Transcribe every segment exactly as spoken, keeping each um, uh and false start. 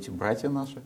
эти братья наши.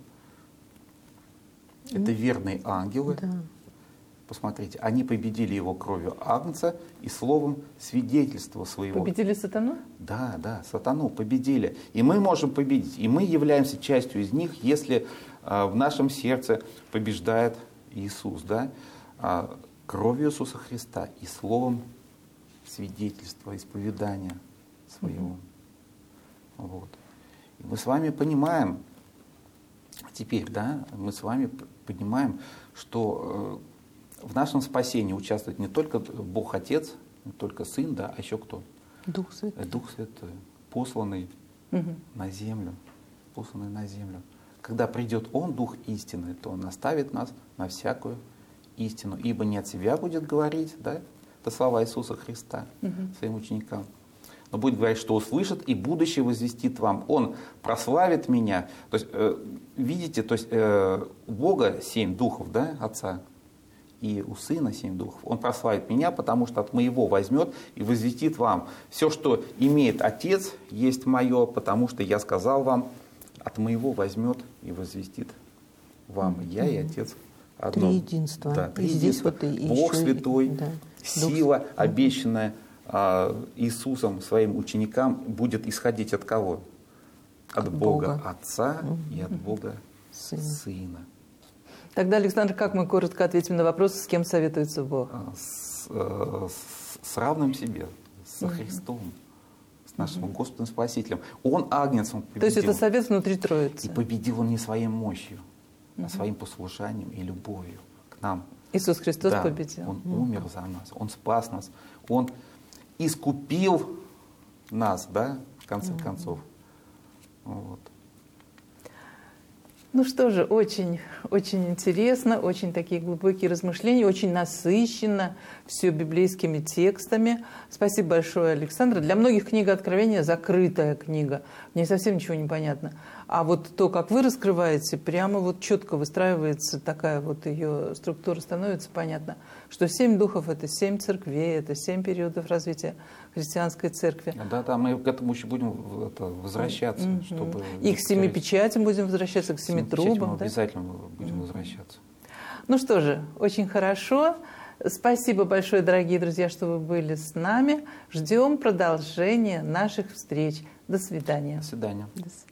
Это верные ангелы. Да. Посмотрите, они победили его кровью агнца и словом свидетельства своего. Победили сатану? Да, да, сатану победили. И мы можем победить. И мы являемся частью из них, если а, в нашем сердце побеждает Иисус, да, а, кровью Иисуса Христа и словом свидетельства, исповедания своего. Mm-hmm. Вот. И мы с вами понимаем, теперь, да, мы с вами понимаем, что э, в нашем спасении участвует не только Бог Отец, не только Сын, да, а еще кто? Дух Святой. Дух Святой, посланный угу. на землю, посланный на землю. Когда придет Он, Дух истины, то Он наставит нас на всякую истину. Ибо не от себя будет говорить, да, это слова Иисуса Христа угу. своим ученикам, но будет говорить, что услышит, и будущее возвестит вам. Он прославит меня. То есть, э, видите, то есть, э, у Бога семь духов, да, Отца, и у Сына семь духов. Он прославит меня, потому что от моего возьмет и возвестит вам. Все, что имеет Отец, есть мое, потому что я сказал вам, от моего возьмет и возвестит вам. Mm-hmm. Я и Отец одно. Три единства. Да, три и единства. Здесь вот и Бог еще, Святой, да. сила, Дух... обещанная а, Иисусом своим ученикам, будет исходить от кого? От, от Бога, Бога Отца mm-hmm. и от Бога Сына. Сына. Тогда, Александр, как мы коротко ответим на вопрос, с кем советуется Бог? С, с, с равным себе, со mm-hmm. Христом, с нашим mm-hmm. Господом Спасителем. Он агнцем победил. То есть это совет внутри Троицы. И победил Он не своей мощью, mm-hmm. а своим послушанием и любовью к нам. Иисус Христос да, победил. Он mm-hmm. умер за нас, Он спас нас, Он искупил нас, да, в конце mm-hmm. концов. Вот. Ну что же, очень, очень интересно, очень такие глубокие размышления, очень насыщенно все библейскими текстами. Спасибо большое, Александр. Для многих книга Откровения закрытая книга, в ней совсем ничего не понятно. А вот то, как вы раскрываете, прямо вот четко выстраивается такая вот ее структура, становится понятно, что семь духов — это семь церквей, это семь периодов развития христианской церкви. Да, да, мы к этому еще будем это, возвращаться, mm-hmm. чтобы... И к семи печатям будем возвращаться, к семи трубам. Да? Обязательно будем mm-hmm. возвращаться. Ну что же, очень хорошо. Спасибо большое, дорогие друзья, что вы были с нами. Ждем продолжения наших встреч. До свидания. До свидания. До свидания.